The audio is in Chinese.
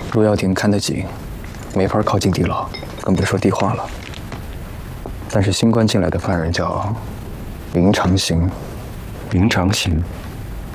入药亭看得紧，没法靠近地牢，更别说地化了。但是新关进来的犯人叫林长行， 林长行，